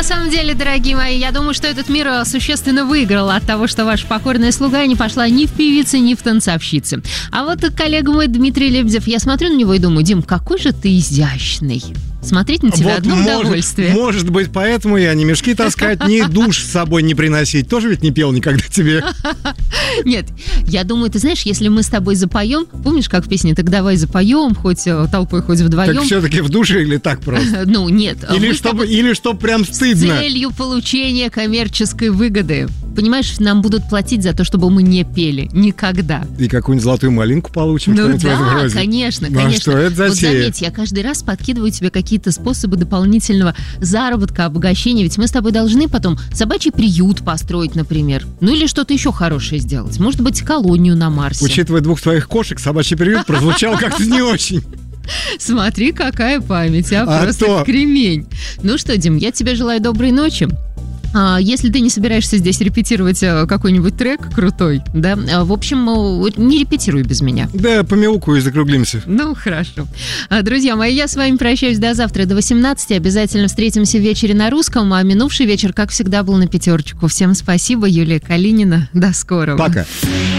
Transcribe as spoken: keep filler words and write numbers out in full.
на самом деле, дорогие мои, я думаю, что этот мир существенно выиграл от того, что ваша покорная слуга не пошла ни в певицы, ни в танцовщицы. А вот коллега мой Дмитрий Лебедев, я смотрю на него и думаю: Дим, какой же ты изящный. Смотреть на тебя вот одно может, удовольствие. Может быть, поэтому я ни мешки таскать, ни душ с собой не приносить. Тоже ведь не пел никогда тебе. Нет, я думаю, ты знаешь, если мы с тобой запоем, помнишь, как в песне «Так давай запоем», хоть толпой, хоть вдвоем. Так все-таки в душе или так просто? Ну, нет. Или чтобы, или чтоб прям стыдно. С целью получения коммерческой выгоды. Понимаешь, нам будут платить за то, чтобы мы не пели. Никогда. И какую-нибудь золотую малинку получим? Ну да, конечно, ну, конечно. А что это за Вот заметь, я каждый раз подкидываю тебе какие-то способы дополнительного заработка, обогащения. Ведь мы с тобой должны потом собачий приют построить, например. Ну или что-то еще хорошее сделать. Может быть, колонию на Марсе. Учитывая двух твоих кошек, собачий приют прозвучал как-то не очень. Смотри, какая память, а, а просто то... кремень. Ну что, Дим, я тебе желаю доброй ночи. А, если ты не собираешься здесь репетировать какой-нибудь трек крутой, да, в общем, не репетируй без меня. Да, помяукаю и закруглимся. Ну, хорошо. Друзья мои, я с вами прощаюсь до завтра, до восемнадцати. Обязательно встретимся в вечере на русском, а минувший вечер, как всегда, был на пятерочку. Всем спасибо, Юлия Калинина. До скорого. Пока.